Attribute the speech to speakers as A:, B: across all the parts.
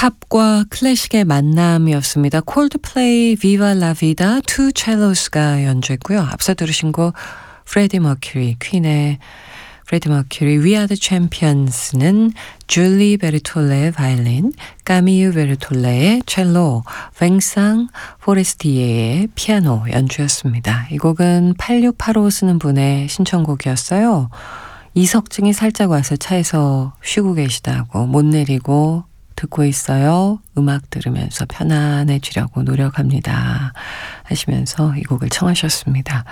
A: 팝과 클래식의 만남이었습니다. 콜드플레이 Viva La Vida Two Cellos가 연주했고요. 앞서 들으신 곡 프레디 머큐리, 퀸의 프레디 머큐리 We Are The Champions는 줄리 베르톨레의 바이올린, 까미유 베르톨레의 첼로, 뱅상 포레스티에의 피아노 연주였습니다. 이 곡은 8685 쓰는 분의 신청곡이었어요. 이석증이 살짝 와서 차에서 쉬고 계시다고 못 내리고 듣고 있어요. 음악 들으면서 편안해지려고 노력합니다. 하시면서 이 곡을 청하셨습니다.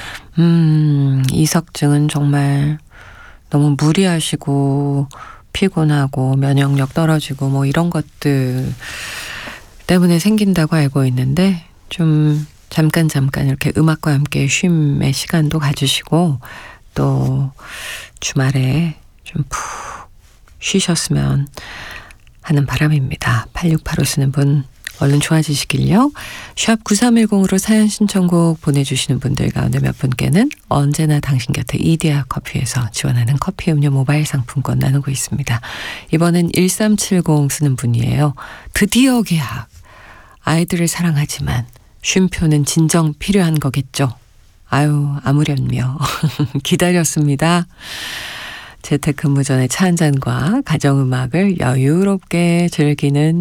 A: 이석증은 정말 너무 무리하시고 피곤하고 면역력 떨어지고 뭐 이런 것들 때문에 생긴다고 알고 있는데 좀 잠깐 이렇게 음악과 함께 쉼의 시간도 가지시고 또 주말에 좀 푹 쉬셨으면 하는 바람입니다. 8685 쓰는 분 얼른 좋아지시길요. 샵 9310으로 사연 신청곡 보내주시는 분들 가운데 몇 분께는 언제나 당신 곁에 이디야 커피에서 지원하는 커피 음료 모바일 상품권 나누고 있습니다. 이번엔 1370 쓰는 분이에요. 드디어 계약. 아이들을 사랑하지만 쉼표는 진정 필요한 거겠죠. 아유 아무렴요. 기다렸습니다. 재택근무 전에 차 한 잔과 가정음악을 여유롭게 즐기는